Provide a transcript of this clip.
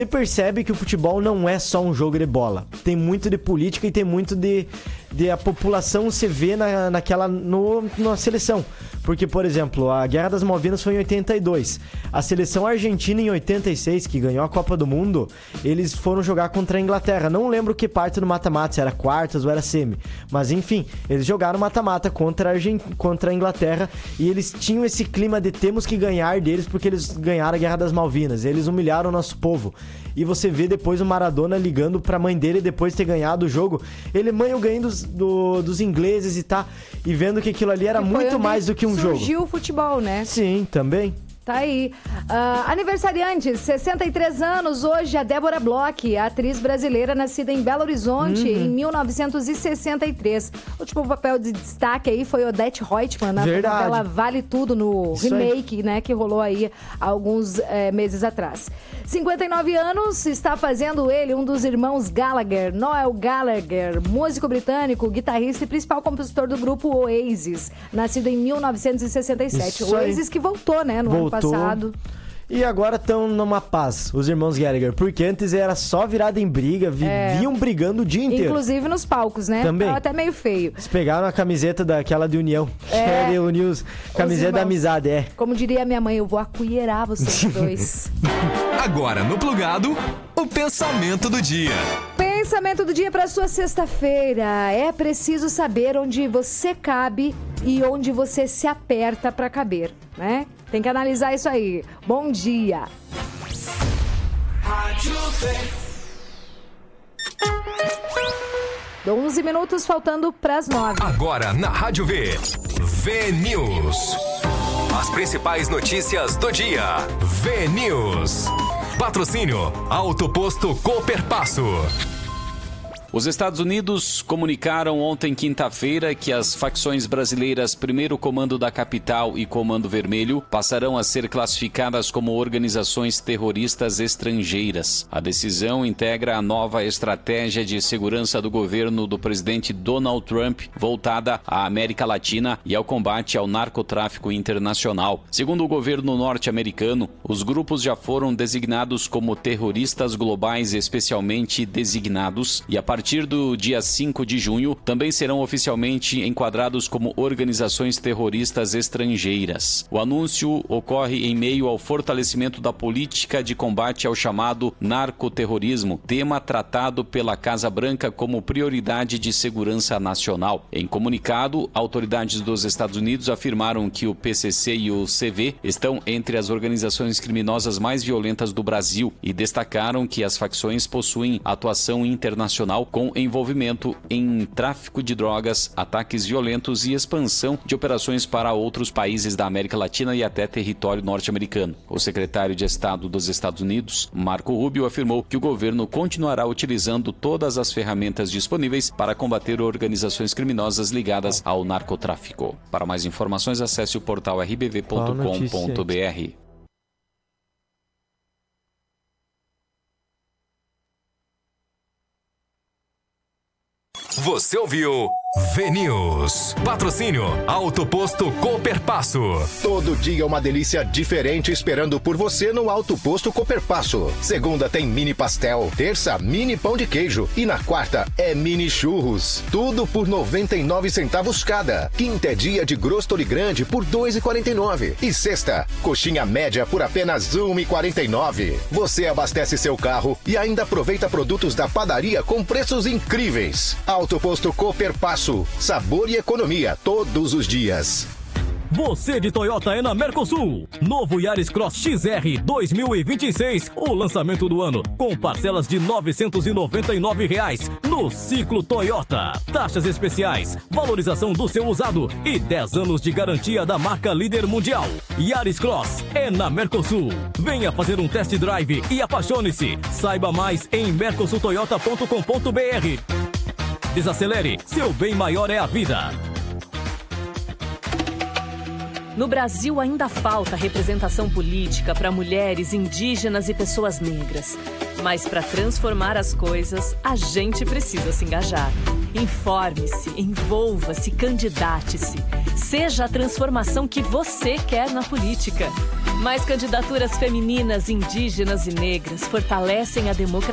Você percebe que o futebol não é só um jogo de bola. Tem muito de política e tem muito de a população se vê na seleção. Porque, por exemplo, a Guerra das Malvinas foi em 82. A seleção argentina em 86, que ganhou a Copa do Mundo, eles foram jogar contra a Inglaterra. Não lembro que parte do mata-mata, se era quartas ou era semi. Mas, enfim, eles jogaram mata-mata contra a Inglaterra e eles tinham esse clima de temos que ganhar deles porque eles ganharam a Guerra das Malvinas. Eles humilharam o nosso povo. E você vê depois o Maradona ligando pra mãe dele depois de ter ganhado o jogo. Ele, mãe, eu ganhei dos ingleses e vendo que aquilo ali era muito mais do que um jogo. Surgiu o futebol, né? Sim, também. Tá aí. Aniversariante, 63 anos, hoje a Débora Bloch, a atriz brasileira nascida em Belo Horizonte em 1963. O último papel de destaque aí foi Odete Roitman, na novela Vale Tudo, no remake, né, que rolou aí há alguns meses atrás. 59 anos, está fazendo ele, um dos irmãos Gallagher, Noel Gallagher, músico britânico, guitarrista e principal compositor do grupo Oasis, nascido em 1967. O Oasis que voltou, né, no ano passado. E agora estão numa paz, os irmãos Gallagher, porque antes era só virada em briga, viviam brigando o dia inteiro. Inclusive nos palcos, né? Também. Tava até meio feio. Eles pegaram a camiseta daquela de união, camiseta da amizade, Como diria minha mãe, eu vou acuieirar vocês dois. Agora no Plugado, o pensamento do dia. Pensamento do dia para sua sexta-feira. É preciso saber onde você cabe e onde você se aperta para caber, né? Tem que analisar isso aí. Bom dia. 11 minutos faltando para as 9. Agora na Rádio V. V-News. As principais notícias do dia. V-News. Patrocínio Auto Posto Cooperpasso. Os Estados Unidos comunicaram ontem, quinta-feira, que as facções brasileiras Primeiro Comando da Capital e Comando Vermelho passarão a ser classificadas como organizações terroristas estrangeiras. A decisão integra a nova estratégia de segurança do governo do presidente Donald Trump, voltada à América Latina e ao combate ao narcotráfico internacional. Segundo o governo norte-americano, os grupos já foram designados como terroristas globais especialmente designados e, a partir do dia 5 de junho, também serão oficialmente enquadrados como organizações terroristas estrangeiras. O anúncio ocorre em meio ao fortalecimento da política de combate ao chamado narcoterrorismo, tema tratado pela Casa Branca como prioridade de segurança nacional. Em comunicado, autoridades dos Estados Unidos afirmaram que o PCC e o CV estão entre as organizações criminosas mais violentas do Brasil e destacaram que as facções possuem atuação internacional com envolvimento em tráfico de drogas, ataques violentos e expansão de operações para outros países da América Latina e até território norte-americano. O secretário de Estado dos Estados Unidos, Marco Rubio, afirmou que o governo continuará utilizando todas as ferramentas disponíveis para combater organizações criminosas ligadas ao narcotráfico. Para mais informações, acesse o portal rbv.com.br. Você ouviu V-News. Patrocínio Auto Posto Cooperpasso. Todo dia uma delícia diferente esperando por você no Auto Posto Cooperpasso. Segunda tem mini pastel, terça mini pão de queijo e na quarta é mini churros. Tudo por 99 centavos cada. Quinta é dia de grostori grande por 2,49. E sexta, coxinha média por apenas 1,49. Você abastece seu carro e ainda aproveita produtos da padaria com preços incríveis. Auto Posto Cooperpasso. Sabor e economia todos os dias. Você de Toyota é na Mercosul. Novo Yaris Cross XR 2026. O lançamento do ano com parcelas de R$ 999 no Ciclo Toyota. Taxas especiais, valorização do seu usado e 10 anos de garantia da marca líder mundial. Yaris Cross é na Mercosul. Venha fazer um test drive e apaixone-se. Saiba mais em mercosultoyota.com.br. Desacelere, seu bem maior é a vida. No Brasil ainda falta representação política para mulheres, indígenas e pessoas negras. Mas para transformar as coisas, a gente precisa se engajar. Informe-se, envolva-se, candidate-se. Seja a transformação que você quer na política. Mais candidaturas femininas, indígenas e negras fortalecem a democracia.